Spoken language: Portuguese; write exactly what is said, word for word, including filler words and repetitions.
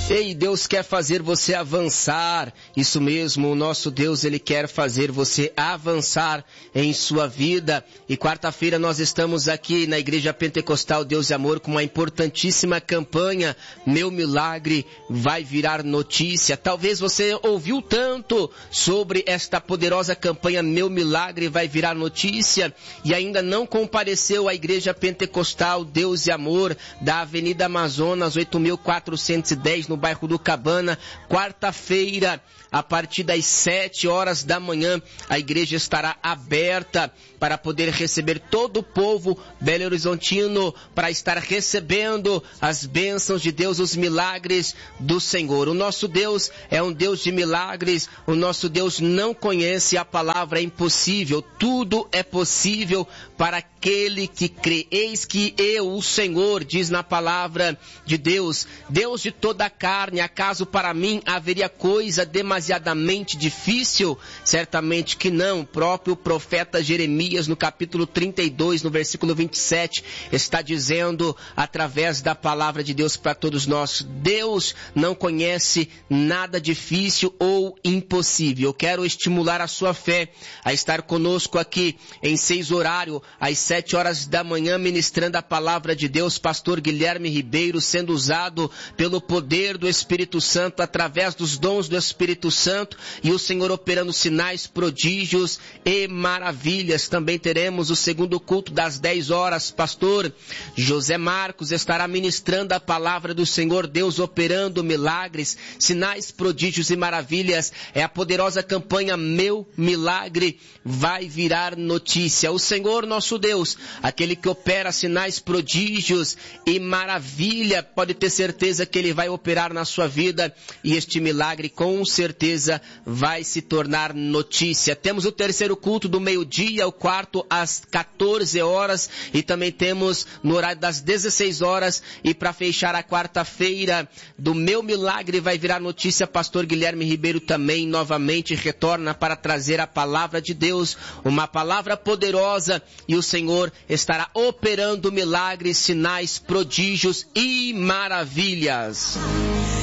Ei, Deus quer fazer você avançar. Isso mesmo, o nosso Deus, Ele quer fazer você avançar em sua vida. E quarta-feira nós estamos aqui na Igreja Pentecostal Deus e Amor com uma importantíssima campanha. Meu milagre vai virar notícia. Talvez você ouviu tanto sobre esta poderosa campanha Meu milagre vai virar notícia e ainda não compareceu à Igreja Pentecostal Deus e Amor da Avenida Amazonas oito mil quatrocentos e dez no bairro do Cabana. Quarta-feira, a partir das sete horas da manhã, a igreja estará aberta para poder receber todo o povo Belo Horizontino, para estar recebendo as bênçãos de Deus, os milagres do Senhor. O nosso Deus é um Deus de milagres, o nosso Deus não conhece a palavra impossível. Tudo é possível para aquele que crê. Eis que eu, o Senhor, diz na palavra de Deus, Deus de toda a carne, acaso para mim haveria coisa demasiadamente difícil? Certamente que não. O próprio profeta Jeremias, no capítulo trinta e dois, no versículo vinte e sete, está dizendo, através da palavra de Deus para todos nós, Deus não conhece nada difícil ou impossível. Eu quero estimular a sua fé a estar conosco aqui em seis horário, às sete horas da manhã, ministrando a palavra de Deus, pastor Guilherme Ribeiro, sendo usado pelo poder do Espírito Santo, através dos dons do Espírito Santo, e o Senhor operando sinais, prodígios e maravilhas. Também teremos o segundo culto das dez horas, pastor José Marcos estará ministrando a palavra do Senhor, Deus operando milagres, sinais, prodígios e maravilhas. É a poderosa campanha Meu milagre vai virar notícia. O Senhor nosso Deus, aquele que opera sinais, prodígios e maravilha, pode ter certeza que Ele vai operar na sua vida, e este milagre com certeza vai se tornar notícia. Temos o terceiro culto do meio-dia, o quarto às quatorze horas, e também temos no horário das dezesseis horas, e para fechar a quarta-feira do Meu milagre vai virar notícia, pastor Guilherme Ribeiro também novamente retorna para trazer a palavra de Deus, uma palavra poderosa, e o Senhor estará operando milagres, sinais, prodígios e maravilhas.